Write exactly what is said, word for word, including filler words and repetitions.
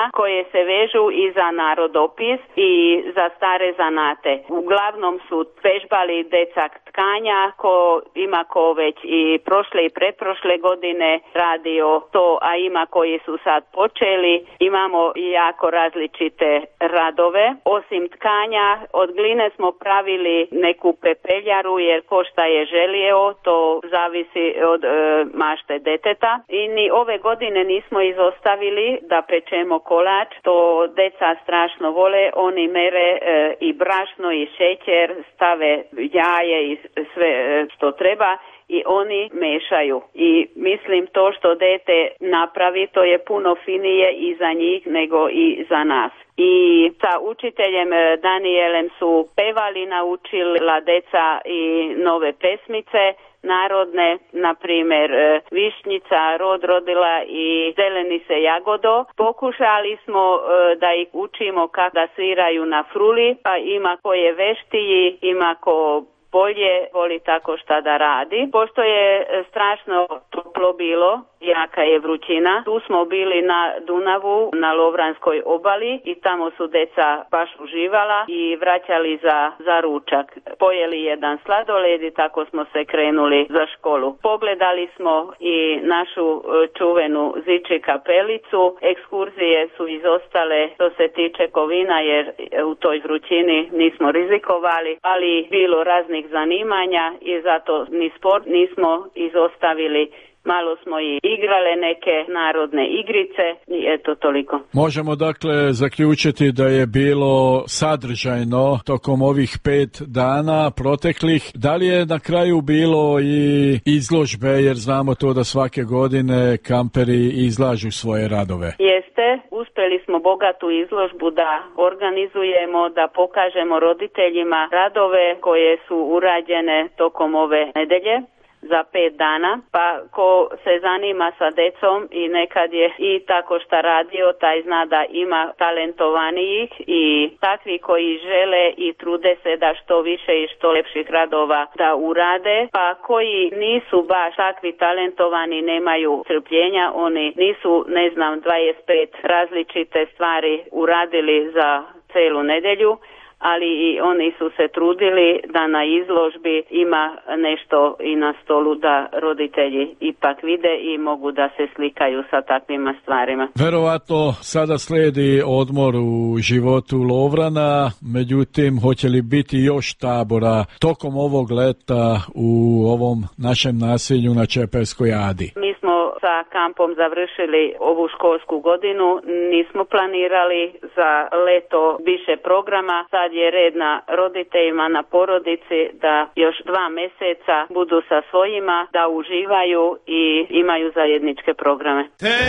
koje se vežu i za narodopis i za stare zanate. Uglavnom su vežbali decak tkanja, ko ima ko već i prošle i pretprošle godine radio to, a ima koji su sad počeli. Imamo jako različite radove. Osim tkanja, od gline smo pravili neku pepeljaru, jer ko šta je želio, to zavisi od e, mašte deteta. I ni ove godine nismo izostavili da pečemo kolač, to deca strašno vole. Oni mere e, i brašno i šećer, stave jaje i sve e, što treba i oni mešaju. I mislim to što dete napravi, to je puno finije i za njih nego i za nas. I sa učiteljem Danielem su pevali, naučila deca i nove pesmice narodne, na primjer Višnjica, Rod rodila i Zeleni se jagodo. Pokušali smo da ih učimo kako da sviraju na fruli, pa ima ko je veštiji, ima ko bolje voli tako šta da radi. Pošto je strašno toplo bilo, jaka je vrućina, tu smo bili na Dunavu, na Lovranskoj obali i tamo su deca baš uživala i vraćali za, za ručak. Pojeli jedan sladoled i tako smo se krenuli za školu. Pogledali smo i našu čuvenu Ziči kapelicu. Ekskurzije su izostale što se tiče Kovina, jer u toj vrućini nismo rizikovali, ali bilo raznih zanimanja i zato ni sport nismo izostavili. Malo smo i igrale neke narodne igrice i eto toliko. Možemo dakle zaključiti da je bilo sadržajno tokom ovih pet dana proteklih. Da li je na kraju bilo i izložbe, jer znamo to da svake godine kamperi izlažu svoje radove? Jeste, uspjeli smo bogatu izložbu da organizujemo, da pokažemo roditeljima radove koje su urađene tokom ove nedelje za pet dana, pa ko se zanima sa decom i nekad je i tako šta radio, taj zna da ima talentovanijih i takvi koji žele i trude se da što više i što lepših radova da urade, pa koji nisu baš takvi talentovani, nemaju trpljenja, oni nisu, ne znam, dvadeset pet različite stvari uradili za celu nedelju, ali i oni su se trudili da na izložbi ima nešto i na stolu da roditelji ipak vide i mogu da se slikaju sa takvima stvarima. Verovatno sada slijedi odmor u životu Lovrana, međutim hoće li biti još tabora tokom ovog leta u ovom našem naselju na Čeperskoj Adi? Mi smo sa kampom završili ovu školsku godinu, nismo planirali za leto više programa. Sad je red na roditeljima, na porodici da još dva mjeseca budu sa svojima, da uživaju i imaju zajedničke programe.